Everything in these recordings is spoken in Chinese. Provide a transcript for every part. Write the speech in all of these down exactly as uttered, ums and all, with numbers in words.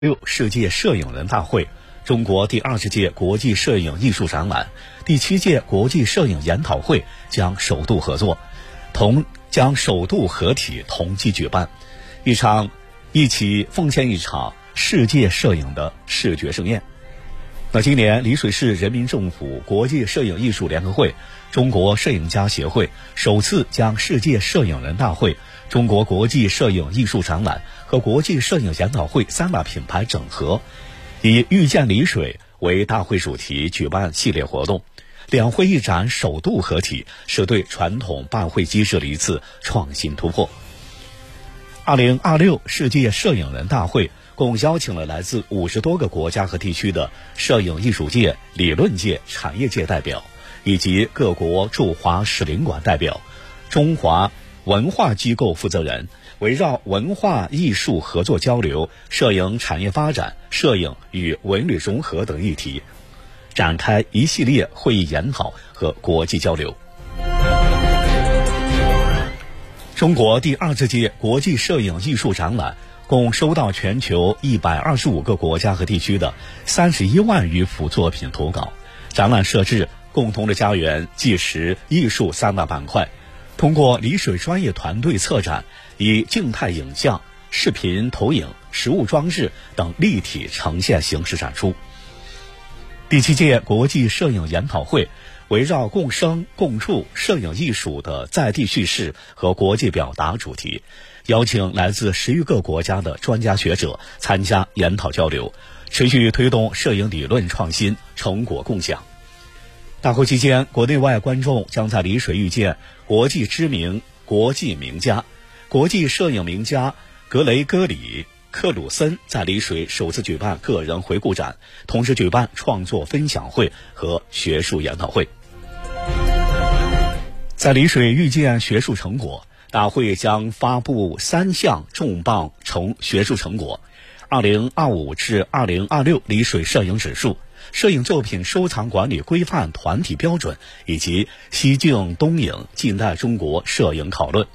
六世界摄影人大会、中国第二十届国际摄影艺术展览、第七届国际摄影研讨会将首度合作，同将首度合体同期举办，一场一起奉献一场世界摄影的视觉盛宴。那今年丽水市人民政府国际摄影艺术联合会、中国摄影家协会首次将世界摄影人大会、中国国际摄影艺术展览和国际摄影研讨会三大品牌整合，以遇见丽水为大会主题举办系列活动，两会一展首度合体，是对传统办会机制的一次创新突破。二零二六世界摄影人大会共邀请了来自五十多个国家和地区的摄影艺术界、理论界、产业界代表，以及各国驻华使领馆代表、中华文化机构负责人，围绕文化艺术合作交流、摄影产业发展、摄影与文旅融合等议题，展开一系列会议研讨和国际交流。中国第二十届国际摄影艺术展览共收到全球一百二十五个国家和地区的三十一万余幅作品投稿。展览设置共同的家园、纪实、艺术三大板块，通过丽水专业团队策展，以静态影像、视频投影、实物装置等立体呈现形式展出。第七届国际摄影研讨会围绕共生共筑摄影艺术的在地叙事和国际表达主题，邀请来自十余个国家的专家学者参加研讨交流，持续推动摄影理论创新成果共享。大会期间，国内外观众将在丽水遇见国际知名国际名家、国际摄影名家格雷戈里·克鲁森在丽水首次举办个人回顾展，同时举办创作分享会和学术研讨会。在丽水遇见学术成果，大会将发布三项重磅成学术成果：二零二五至二零二六丽水摄影指数、摄影作品收藏管理规范团体标准，以及西镜东影近代中国摄影讨论。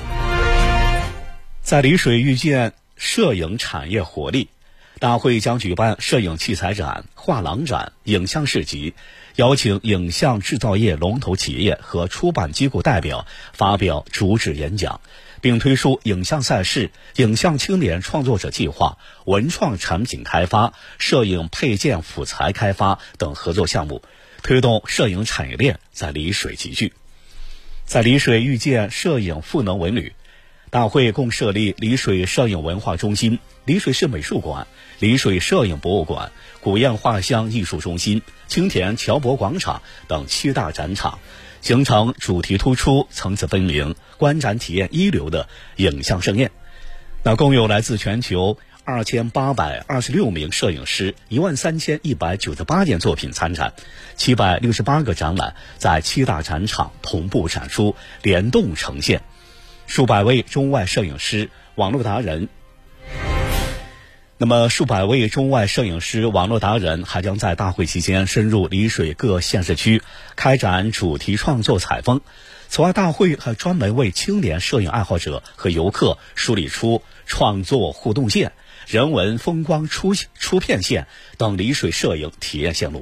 在丽水遇见摄影产业活力，大会将举办摄影器材展、画廊展、影像市集，邀请影像制造业龙头企业和出版机构代表发表主旨演讲，并推出影像赛事、影像青年创作者计划、文创产品开发、摄影配件辅材开发等合作项目，推动摄影产业链在丽水集聚。在丽水遇见摄影赋能文旅，大会共设立丽水摄影文化中心、丽水市美术馆、丽水摄影博物馆、古堰画乡艺术中心、青田侨博广场等七大展场，形成主题突出、层次分明、观展体验一流的影像盛宴。那共有来自全球二千八百二十六名摄影师、一万三千一百九十八件作品参展，七百六十八个展览在七大展场同步展出，联动呈现。数百位中外摄影师、网络达人，那么数百位中外摄影师、网络达人还将在大会期间深入丽水各县市区，开展主题创作采风。此外，大会还专门为青年摄影爱好者和游客梳理出创作互动线、人文风光出出片线等丽水摄影体验线路。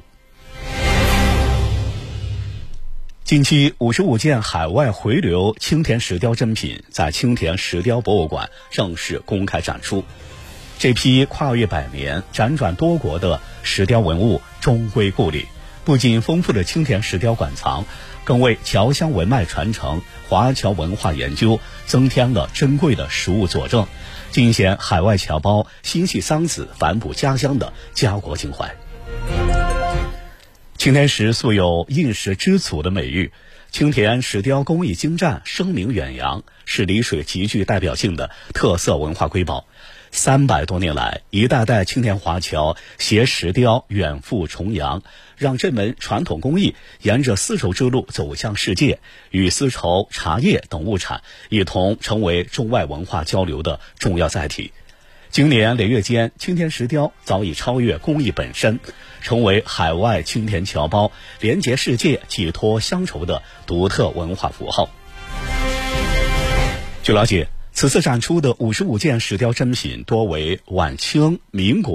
近期五十五件海外回流青田石雕珍品在青田石雕博物馆正式公开展出。这批跨越百年、辗转多国的石雕文物终归故里，不仅丰富了青田石雕馆藏，更为侨乡文脉传承、华侨文化研究增添了珍贵的实物佐证，尽显海外侨胞心系桑梓、反哺家乡的家国情怀。青田石素有印石之祖的美誉，青田石雕工艺精湛、声名远扬，是丽水极具代表性的特色文化瑰宝。三百多年来，一代代青田华侨携石雕远赴重洋，让这门传统工艺沿着丝绸之路走向世界，与丝绸、茶叶等物产一同成为中外文化交流的重要载体。经年累月间，青田石雕早已超越工艺本身，成为海外青田侨胞连结世界、寄托乡愁的独特文化符号。据了解， 此次展出的五十五件石雕珍品多为晚清、民国